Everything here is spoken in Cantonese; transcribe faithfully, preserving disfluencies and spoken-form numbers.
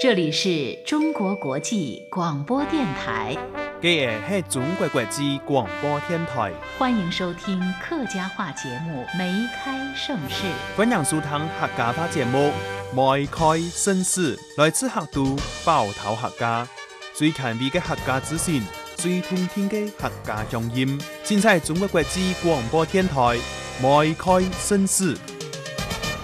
这里是中国国际广播电台。 这是中国国际广播电台， 欢迎收听客家话节目《梅开盛世》。 欢迎收听客家话节目《梅开盛世》，来自客都包头客家，最权威的客家资訊，最通聽的客家聲音，現在中國國際廣播電台《梅開盛世》。